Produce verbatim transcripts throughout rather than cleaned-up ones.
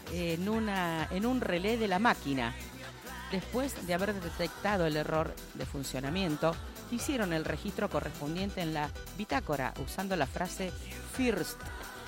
en, una, en un relé de la máquina. Después de haber detectado el error de funcionamiento, hicieron el registro correspondiente en la bitácora usando la frase First.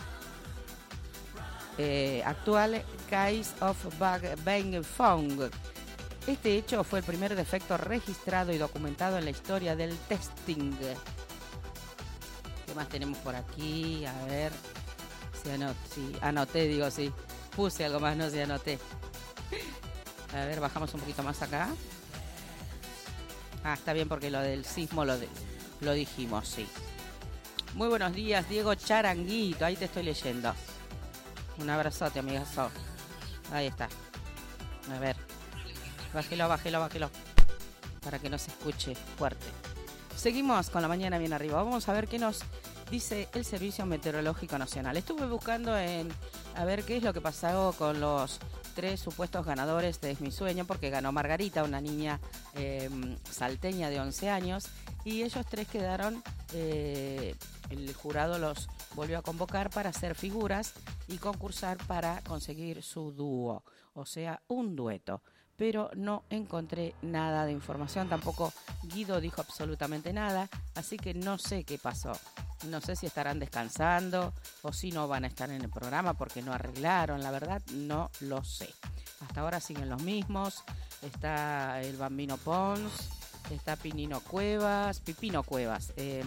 Eh, actual Case of Bug Being Found. Este hecho fue el primer defecto registrado y documentado en la historia del testing. ¿Qué más tenemos por aquí? A ver. Si anoté, sí, anoté, digo, sí. Puse algo más, no sé, anoté. A ver, bajamos un poquito más acá. Ah, está bien porque lo del sismo lo, de, lo dijimos, sí. Muy buenos días, Diego Charanguito. Ahí te estoy leyendo. Un abrazote, amigazo. Ahí está. A ver. Bájelo, bájelo, bájelo. Para que no se escuche fuerte. Seguimos con la mañana bien arriba. Vamos a ver qué nos dice el Servicio Meteorológico Nacional. Estuve buscando en a ver qué es lo que pasó con los tres supuestos ganadores de Es Mi Sueño, porque ganó Margarita, una niña eh, salteña de once años, y ellos tres quedaron, eh, el jurado los volvió a convocar para hacer figuras y concursar para conseguir su dúo, o sea, un dueto. Pero no encontré nada de información, tampoco Guido dijo absolutamente nada, así que no sé qué pasó. No sé si estarán descansando o si no van a estar en el programa porque no arreglaron, la verdad no lo sé. Hasta ahora siguen los mismos, está el Bambino Pons, está Pinino Cuevas, Pipino Cuevas, eh,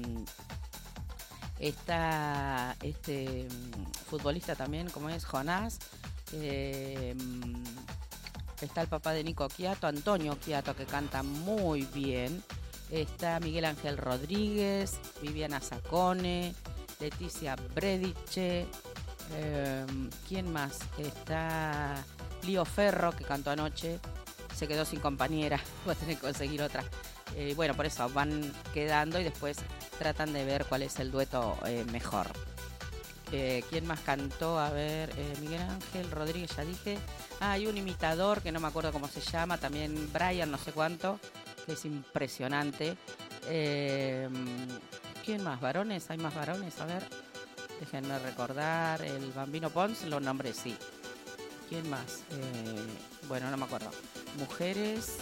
está este futbolista también, como es Jonás, eh, está el papá de Nico Quiato, Antonio Quiato, que canta muy bien. Está Miguel Ángel Rodríguez, Viviana Sacone, Leticia Brediche, eh, ¿quién más? Está Lío Ferro, que cantó anoche, se quedó sin compañera, va a tener que conseguir otra. Eh, bueno, por eso van quedando y después tratan de ver cuál es el dueto eh, mejor. Eh, ¿Quién más cantó? A ver, eh, Miguel Ángel Rodríguez, ya dije. Ah, hay un imitador que no me acuerdo cómo se llama, también Brian, no sé cuánto, que es impresionante. Eh, ¿Quién más? ¿Varones? ¿Hay más varones? A ver, déjenme recordar. El Bambino Pons, los nombres sí. ¿Quién más? Eh, bueno, no me acuerdo. Mujeres.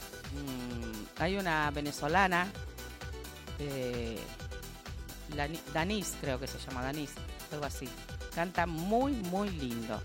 Mmm, hay una venezolana. Eh, Danís, creo que se llama Danís, algo así. Canta muy, muy lindo.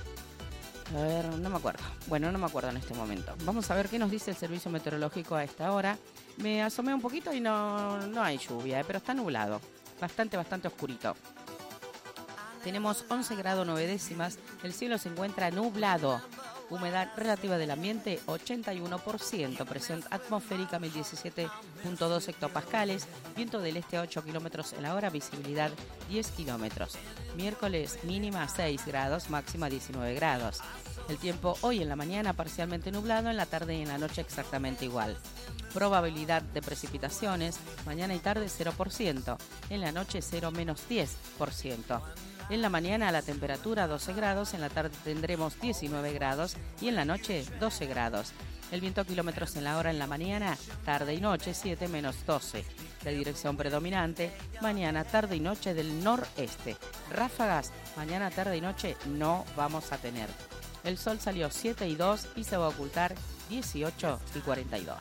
A ver, no me acuerdo. Bueno, no me acuerdo en este momento. Vamos a ver qué nos dice el Servicio Meteorológico a esta hora. Me asomé un poquito y no, no hay lluvia, eh, pero está nublado. Bastante, bastante oscurito. Tenemos once grados nueve décimas. El cielo se encuentra nublado. Humedad relativa del ambiente ochenta y uno por ciento. Presión atmosférica mil diecisiete punto dos hectopascales. Viento del este a ocho kilómetros en la hora. Visibilidad diez kilómetros. Miércoles mínima seis grados, máxima diecinueve grados. El tiempo hoy en la mañana parcialmente nublado, en la tarde y en la noche exactamente igual. Probabilidad de precipitaciones mañana y tarde cero por ciento. En la noche cero menos diez por ciento. En la mañana la temperatura doce grados, en la tarde tendremos diecinueve grados y en la noche doce grados. El viento a kilómetros en la hora en la mañana, tarde y noche siete menos doce. La dirección predominante, mañana, tarde y noche del noreste. Ráfagas, mañana, tarde y noche no vamos a tener. El sol salió siete y dos y se va a ocultar dieciocho y cuarenta y dos.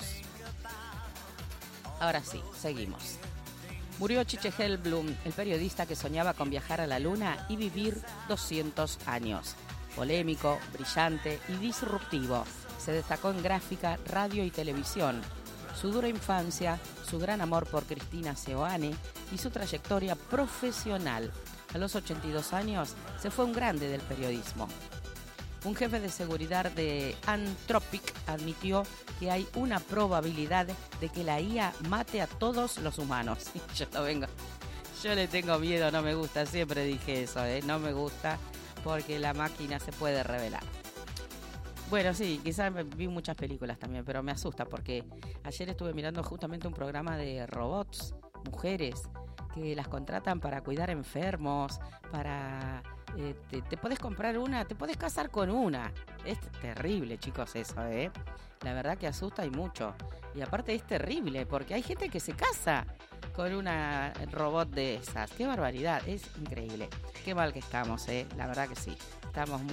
Ahora sí, seguimos. Murió Chiche Hellblum, el periodista que soñaba con viajar a la luna y vivir doscientos años. Polémico, brillante y disruptivo. Se destacó en gráfica, radio y televisión. Su dura infancia, su gran amor por Cristina Seoane y su trayectoria profesional. A los ochenta y dos años se fue un grande del periodismo. Un jefe de seguridad de Anthropic admitió que hay una probabilidad de que la I A mate a todos los humanos. Yo no vengo, yo le tengo miedo, no me gusta, siempre dije eso, ¿eh? No me gusta porque la máquina se puede revelar. Bueno, sí, quizás vi muchas películas también, pero me asusta porque ayer estuve mirando justamente un programa de robots, mujeres, que las contratan para cuidar enfermos, para... Eh, te, te podés comprar una, te podés casar con una. Es terrible, chicos, eso, ¿eh? La verdad que asusta y mucho. Y aparte es terrible, porque hay gente que se casa con una robot de esas. ¡Qué barbaridad! Es increíble. Qué mal que estamos, ¿eh? La verdad que sí. Estamos muy...